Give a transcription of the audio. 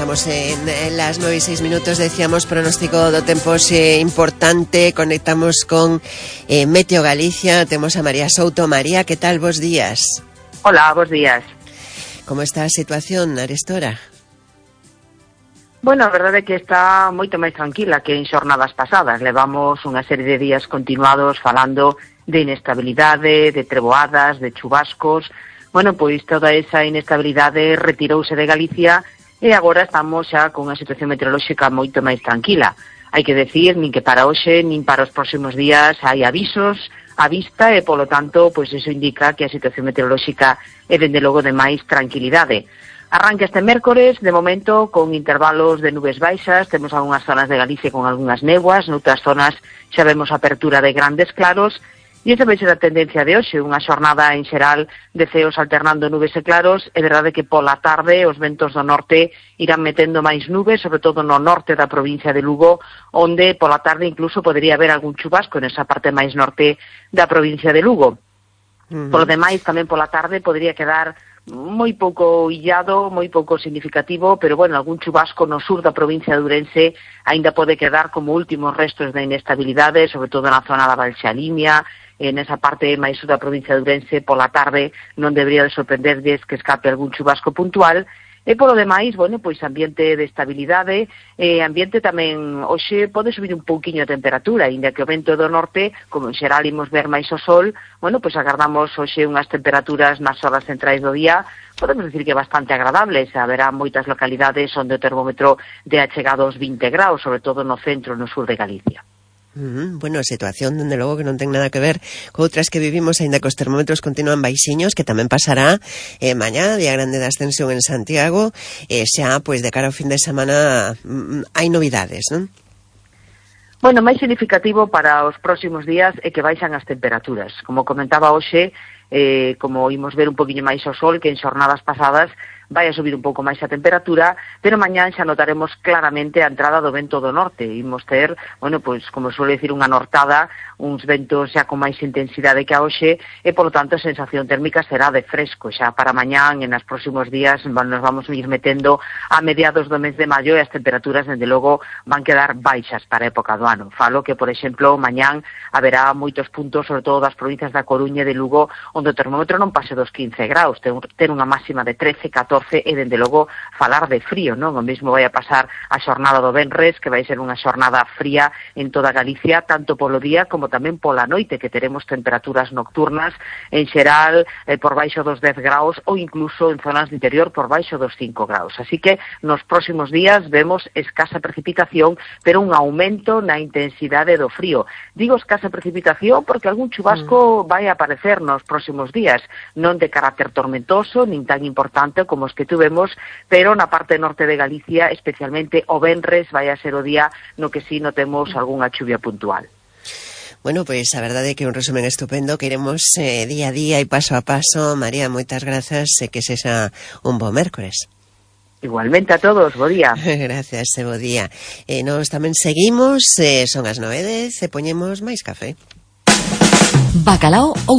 estamos en las 9:06, decíamos, pronóstico do tempo importante. Conectamos con Meteo Galicia, temos a María Souto. María, que tal, bos días? Hola, bos días. Como está a situación arestora? Bueno, a verdade é que está moito máis tranquila que en xornadas pasadas. Levamos unha serie de días continuados falando de inestabilidade, de treboadas, de chubascos. Bueno, pois toda esa inestabilidade retirouse de Galicia e agora estamos xa con unha situación meteorolóxica moito máis tranquila. Hai que decir, nin que para hoxe, nin para os próximos días hai avisos á vista e, polo tanto, pois iso indica que a situación meteorolóxica é, dende logo, de máis tranquilidade. Arranca este mércores, de momento, con intervalos de nubes baixas. Temos algunhas zonas de Galicia con algunhas néboas, noutras zonas xa vemos apertura de grandes claros, e esa vai ser a tendencia de hoxe, unha xornada en xeral de ceos alternando nubes e claros. É verdade que pola tarde os ventos do norte irán metendo máis nubes, sobre todo no norte da provincia de Lugo, onde pola tarde incluso podería haber algún chubasco nesa parte máis norte da provincia de Lugo. Polo demais, tamén pola tarde podería quedar moi pouco illado, moi pouco significativo, pero, bueno, algún chubasco no sur da provincia de Ourense aínda pode quedar como últimos restos de inestabilidade, sobre todo na zona da Valxalimia, nesa parte máis sur da provincia de Ourense. Pola tarde non debería de sorprenderlles que escape algún chubasco puntual. E polo demais, bueno, pois ambiente de estabilidade, ambiente tamén, hoxe pode subir un pouquiño a temperatura, aínda que o vento do norte, como en xeral imos ver máis o sol, bueno, pois agardamos hoxe unhas temperaturas nas horas centrais do día, podemos dicir que bastante agradables. Haberá moitas localidades onde o termómetro de achegados 20 graus, sobre todo no centro e no sur de Galicia. Bueno, situación, dende logo, que non ten nada que ver co outras que vivimos, aínda que os termómetros continúan baixiños, que tamén pasará mañá, día grande da ascensión en Santiago, xa, pois, de cara ao fin de semana hai novidades, non? Bueno, máis significativo para os próximos días é que baixan as temperaturas. Como comentaba hoxe, como imos ver un poquinho máis o sol que en xornadas pasadas, vai a subir un pouco máis a temperatura, pero mañán xa notaremos claramente a entrada do vento do norte. Imos ter, bueno, pois, como suele decir, unha nortada, uns ventos xa con máis intensidade que a hoxe, e, polo tanto, a sensación térmica será de fresco. Xa para mañán, en os próximos días, nos vamos a ir metendo a mediados do mes de maio e as temperaturas, dende logo, van quedar baixas para a época do ano. Falo que, por exemplo, mañán haberá moitos puntos, sobre todo das provincias da Coruña e de Lugo, onde o termómetro non pase dos 15 graus, ter unha máxima de 13, 14, e, dende logo, falar de frío, non? O mesmo vai a pasar a xornada do venres, que vai ser unha xornada fría en toda Galicia, tanto polo día como tamén pola noite, que teremos temperaturas nocturnas en xeral por baixo dos 10 graus ou incluso en zonas de interior por baixo dos 5 graus. Así que nos próximos días vemos escasa precipitación, pero un aumento na intensidade do frío. Digo escasa precipitación porque algún chubasco vai a aparecer nos próximos días, non de carácter tormentoso, nin tan importante como os que tuvemos, pero na parte norte de Galicia, especialmente o venres, vai a ser o día no que sí notemos algunha chuvia puntual. Bueno, pois a verdade é que é un resumen estupendo que iremos día a día e paso a paso. María, moitas grazas e que sexa un bo mércores. Igualmente a todos, bo día. Gracias, bo día. Nos tamén seguimos, son as 9:10 e poñemos máis café. Bacalao ou